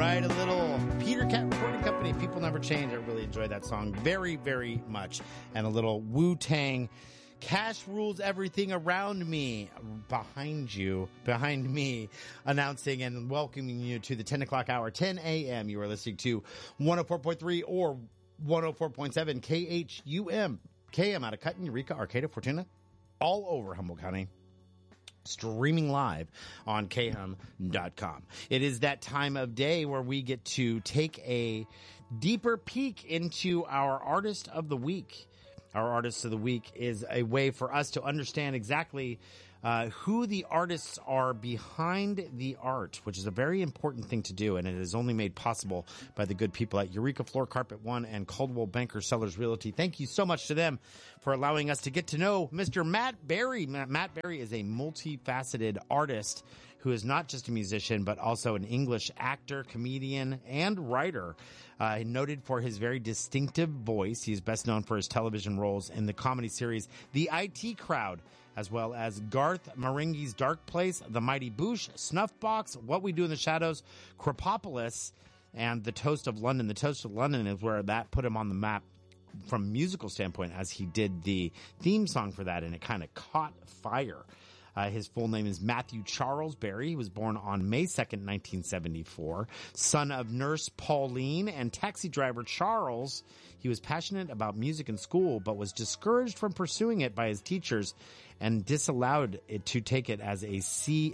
right, a little Peter Cat Recording Company, People Never Change. I really enjoyed that song very, very much. And a little Wu-Tang, Cash Rules Everything Around Me, behind me, announcing and welcoming you to the 10 o'clock hour, 10 a.m. You are listening to 104.3 or 104.7 KHUM, KM out of Cutton, Eureka, Arcata, Fortuna, all over Humboldt County. Streaming live on khum.com. It is that time of day where we get to take a deeper peek into our Artist of the Week. Our Artist of the Week is a way for us to understand exactly who the artists are behind the art, which is a very important thing to do, and it is only made possible by the good people at Eureka Floor Carpet One and Coldwell Banker Sellers Realty. Thank you so much to them for allowing us to get to know Mr. Matt Berry. Matt Berry is a multifaceted artist who is not just a musician, but also an English actor, comedian, and writer. Noted for his very distinctive voice. He is best known for his television roles in the comedy series The IT Crowd, as well as Garth Marenghi's Dark Place, The Mighty Boosh, Snuffbox, What We Do in the Shadows, Crepopolis, and The Toast of London. The Toast of London is where that put him on the map from a musical standpoint, as he did the theme song for that, and it kind of caught fire. His full name is Matthew Charles Berry. He was born on May 2nd, 1974. Son of nurse Pauline and taxi driver Charles. He was passionate about music in school, but was discouraged from pursuing it by his teachers and disallowed it to take it as a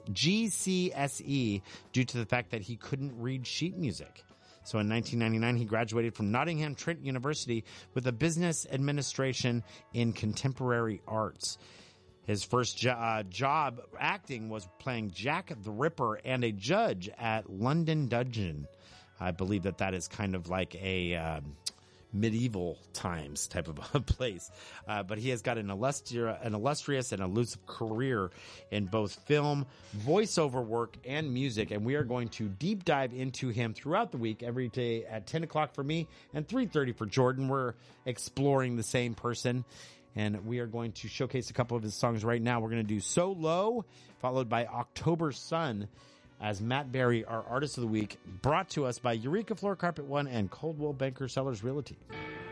GCSE due to the fact that he couldn't read sheet music. So in 1999, he graduated from Nottingham Trent University with a business administration in contemporary arts. His first job acting was playing Jack the Ripper and a judge at London Dungeon. I believe that is kind of like a medieval times type of a place. But he has got an illustrious and elusive career in both film, voiceover work, and music. And we are going to deep dive into him throughout the week, every day at 10 o'clock for me and 3:30 for Jordan. We're exploring the same person. And we are going to showcase a couple of his songs right now. We're going to do So Low, followed by October Sun, as Matt Berry, our Artist of the Week, brought to us by Eureka Floor Carpet One and Coldwell Banker Sellers Realty.